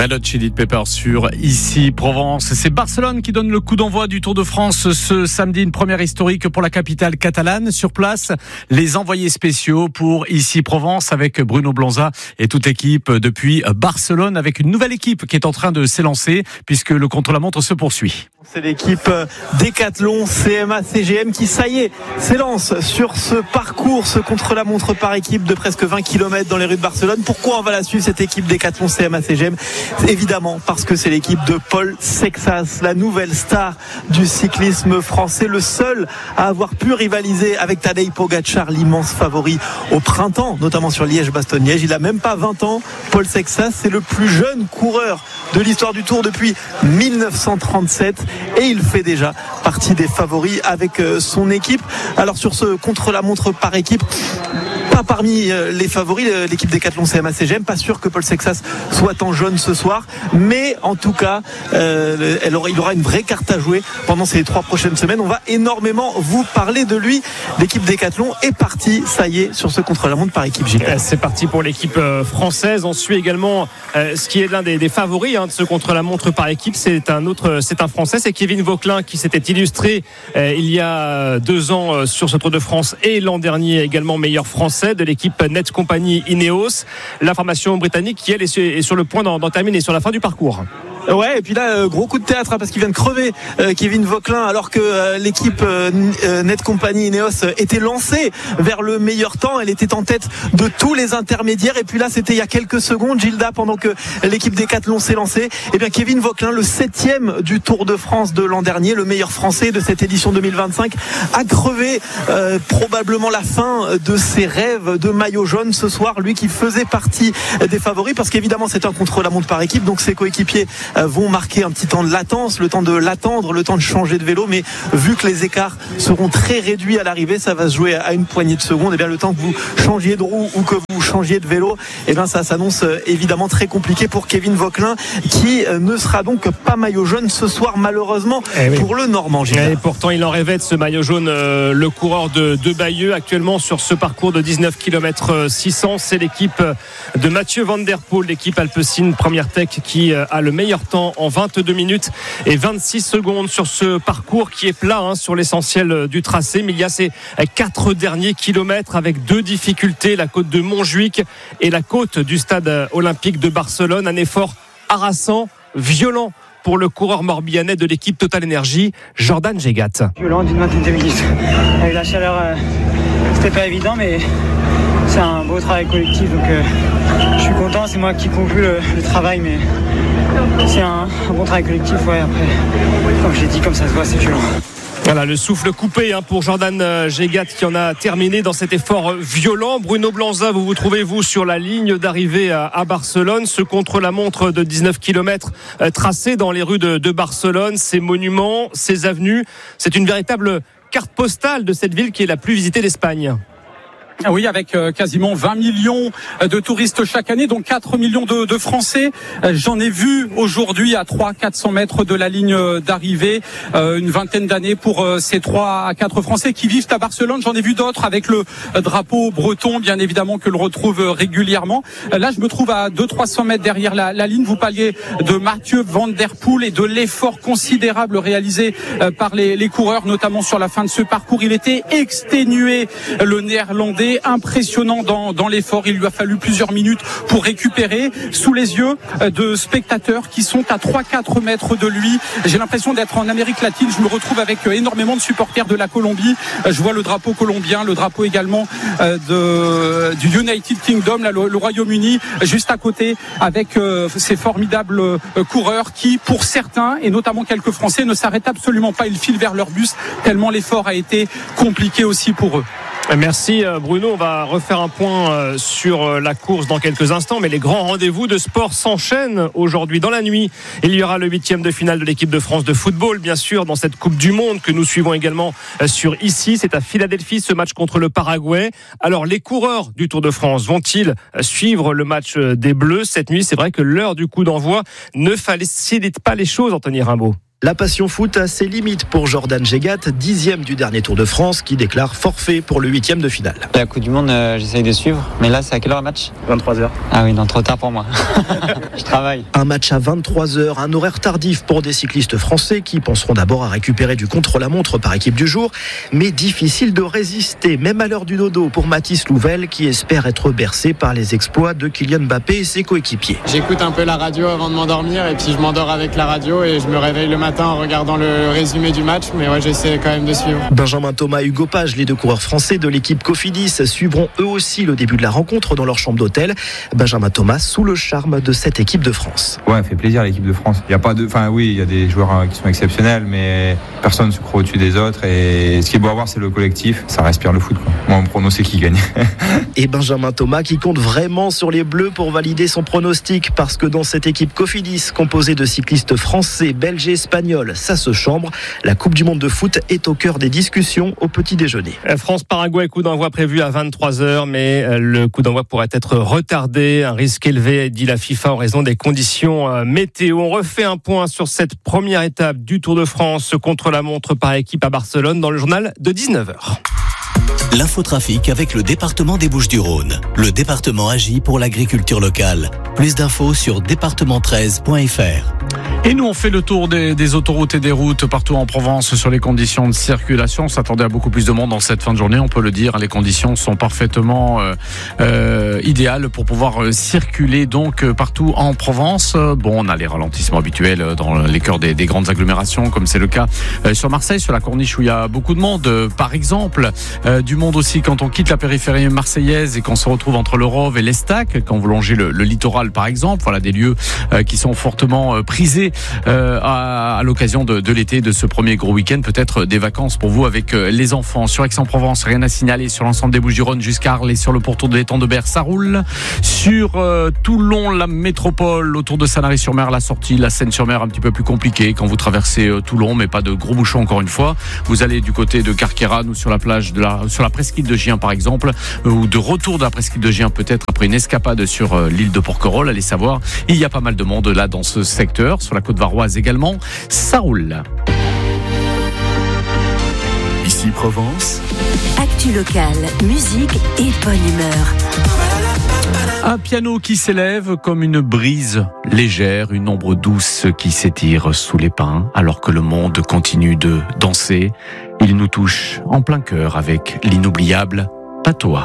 Red Hot Chili Peppers sur Ici Provence. C'est Barcelone qui donne le coup d'envoi du Tour de France ce samedi, une première historique pour la capitale catalane. Sur place, les envoyés spéciaux pour Ici Provence avec Bruno Blanza et toute l'équipe depuis Barcelone, avec une nouvelle équipe qui est en train de s'élancer puisque le contre-la-montre se poursuit. C'est l'équipe Décathlon CMA CGM qui, ça y est, s'élance sur ce parcours, ce contre-la-montre par équipe de presque 20 km dans les rues de Barcelone. Pourquoi on va la suivre, cette équipe Décathlon CMA CGM? Évidemment parce que c'est l'équipe de Paul Sexas, la nouvelle star du cyclisme français, le seul à avoir pu rivaliser avec Tadej Pogačar, l'immense favori au printemps, notamment sur Liège-Bastogne-Liège. Il a même pas 20 ans. Paul Sexas, c'est le plus jeune coureur de l'histoire du Tour depuis 1937 et il fait déjà partie des favoris avec son équipe. Alors sur ce contre-la-montre par équipe, pas parmi les favoris, l'équipe Décathlon CMA CGM, pas sûr que Paul Sexas soit en jaune ce soir, mais en tout cas il aura une vraie carte à jouer pendant ces 3 prochaines semaines. On va énormément vous parler de lui. L'équipe Décathlon est partie, ça y est, sur ce contre-la-montre par équipe. C'est parti pour l'équipe française. On suit également ce qui est l'un des favoris de ce contre-la-montre par équipe. C'est un Français, c'est Kevin Vauquelin qui s'était illustré il y a 2 ans sur ce Tour de France et l'an dernier également meilleur Français de l'équipe Net Company Ineos. La formation britannique qui elle est sur le point d'en terminer sur la fin du parcours. Ouais, et puis là, gros coup de théâtre parce qu'il vient de crever Kevin Vauquelin, alors que l'équipe Net Company Ineos était lancée vers le meilleur temps. Elle était en tête de tous les intermédiaires. Et puis là, c'était il y a quelques secondes, Gilda, pendant que l'équipe Décathlon s'est lancée. Et bien Kevin Vauquelin, le 7e du Tour de France de l'an dernier, le meilleur Français de cette édition 2025, a crevé probablement la fin de ses rêves de maillot jaune ce soir. Lui qui faisait partie des favoris, parce qu'évidemment c'est un contre-la-montre par équipe, donc ses coéquipiers vont marquer un petit temps de latence, le temps de l'attendre, le temps de changer de vélo, mais vu que les écarts seront très réduits à l'arrivée, ça va se jouer à une poignée de secondes. Et bien le temps que vous changiez de roue ou que vous changiez de vélo, et bien ça s'annonce évidemment très compliqué pour Kevin Vauquelin, qui ne sera donc pas maillot jaune ce soir malheureusement pour le Normand. Et pourtant il en rêvait de ce maillot jaune, le coureur de Bayeux actuellement sur ce parcours de 19 km 600. C'est l'équipe de Mathieu Van Der Poel, l'équipe Alpecin Première Tech, qui a le meilleur temps en 22 minutes et 26 secondes sur ce parcours qui est plat sur l'essentiel du tracé, mais il y a ces 4 derniers kilomètres avec 2 difficultés, la côte de Montjuïc et la côte du stade olympique de Barcelone. Un effort harassant, violent pour le coureur morbihanais de l'équipe Total Energy, Jordan Gégat. Violent d'une vingtaine de minutes. Avec la chaleur, c'était pas évident, mais c'est un beau travail collectif, donc je suis content. C'est moi qui conclue le travail, mais c'est un bon travail collectif. Ouais, après, comme je l'ai dit, comme ça se voit, c'est violent. Voilà, le souffle coupé pour Jordan Gégat qui en a terminé dans cet effort violent. Bruno Blanza, vous trouvez sur la ligne d'arrivée à Barcelone, ce contre-la-montre de 19 km tracé dans les rues de Barcelone, ces monuments, ces avenues. C'est une véritable carte postale de cette ville qui est la plus visitée d'Espagne. Oui, avec quasiment 20 millions de touristes chaque année, donc 4 millions de Français. J'en ai vu aujourd'hui à 300-400 mètres de la ligne d'arrivée, une vingtaine d'années pour ces 3 à 4 Français qui vivent à Barcelone. J'en ai vu d'autres avec le drapeau breton, bien évidemment, que l'on retrouve régulièrement. Là, je me trouve à 200-300 mètres derrière la ligne. Vous parliez de Mathieu Van Der Poel et de l'effort considérable réalisé par les coureurs, notamment sur la fin de ce parcours. Il était exténué, le Néerlandais, impressionnant dans l'effort. Il lui a fallu plusieurs minutes pour récupérer, sous les yeux de spectateurs qui sont à 3-4 mètres de lui. J'ai l'impression d'être en Amérique latine. Je me retrouve avec énormément de supporters de la Colombie. Je vois le drapeau colombien, le drapeau également du United Kingdom, là, le Royaume-Uni, juste à côté, avec ces formidables coureurs qui, pour certains, et notamment quelques Français, ne s'arrêtent absolument pas. Ils filent vers leur bus, tellement l'effort a été compliqué aussi pour eux. Merci Bruno, on va refaire un point sur la course dans quelques instants, mais les grands rendez-vous de sport s'enchaînent aujourd'hui. Dans la nuit, il y aura le 8e de finale de l'équipe de France de football, bien sûr, dans cette Coupe du Monde que nous suivons également sur Ici. C'est à Philadelphie, ce match contre le Paraguay. Alors les coureurs du Tour de France vont-ils suivre le match des Bleus cette nuit? C'est vrai que l'heure du coup d'envoi ne facilite pas les choses, Anthony Rimbaud. La passion foot a ses limites pour Jordan Gégat, 10e du dernier Tour de France, qui déclare forfait pour le 8e de finale. La Coupe du Monde, j'essaye de suivre, mais là c'est à quelle heure le match ? 23h. Ah oui, non, trop tard pour moi. Je travaille. Un match à 23h, un horaire tardif pour des cyclistes français qui penseront d'abord à récupérer du contre-la-montre par équipe du jour, mais difficile de résister, même à l'heure du dodo pour Mathis Louvel qui espère être bercé par les exploits de Kylian Mbappé et ses coéquipiers. J'écoute un peu la radio avant de m'endormir et puis je m'endors avec la radio et je me réveille le matin en regardant le résumé du match, mais ouais, j'essaie quand même de suivre. Benjamin Thomas et Hugo Page, les deux coureurs français de l'équipe Cofidis, suivront eux aussi le début de la rencontre dans leur chambre d'hôtel. Benjamin Thomas sous le charme de cette équipe de France. Ouais, ça fait plaisir l'équipe de France. Il y a pas de, oui, il y a des joueurs qui sont exceptionnels, mais personne ne se croit au-dessus des autres. Et ce qui est beau à voir, c'est le collectif. Ça respire le foot, quoi. Moi, mon prono, c'est qui gagne. Et Benjamin Thomas qui compte vraiment sur les Bleus pour valider son pronostic, parce que dans cette équipe Cofidis, composée de cyclistes français, belges et espagnols, ça se chambre. La Coupe du Monde de foot est au cœur des discussions au petit déjeuner. France-Paraguay, coup d'envoi prévu à 23h, mais le coup d'envoi pourrait être retardé. Un risque élevé, dit la FIFA, en raison des conditions météo. On refait un point sur cette première étape du Tour de France contre la montre par équipe à Barcelone dans le journal de 19h. L'infotrafic avec le département des Bouches-du-Rhône. Le département agit pour l'agriculture locale. Plus d'infos sur département13.fr. Et nous, on fait le tour des autoroutes et des routes partout en Provence sur les conditions de circulation. On s'attendait à beaucoup plus de monde en cette fin de journée, on peut le dire. Les conditions sont parfaitement idéales pour pouvoir circuler donc partout en Provence. Bon, on a les ralentissements habituels dans les cœurs des grandes agglomérations, comme c'est le cas sur Marseille, sur la Corniche où il y a beaucoup de monde, par exemple. Du monde aussi quand on quitte la périphérie marseillaise et qu'on se retrouve entre le Rove et l'Estac, quand vous longez le littoral par exemple. Voilà des lieux qui sont fortement prisés à l'occasion de l'été, de ce premier gros week-end, peut-être des vacances pour vous avec les enfants. Sur Aix-en-Provence, rien à signaler. Sur l'ensemble des Bouches-du-Rhône jusqu'à Arles et sur le pourtour de l'étang de Berre, ça roule. Sur Toulon, la métropole, autour de Sanary-sur-Mer, la sortie, la Seine-sur-Mer, un petit peu plus compliquée quand vous traversez Toulon, mais pas de gros bouchons encore une fois. Vous allez du côté de Carqueiranne ou sur la plage sur la presqu'île de Gien par exemple, ou de retour de la presqu'île de Gien peut-être après une escapade sur l'île de Porquerolles, allez savoir. Il y a pas mal de monde là dans ce secteur, sur la côte varoise également, ça roule. Ici Provence. Actu locale, musique et bonne humeur. Un piano qui s'élève comme une brise légère, une ombre douce qui s'étire sous les pins, alors que le monde continue de danser. Il nous touche en plein cœur avec l'inoubliable Patois.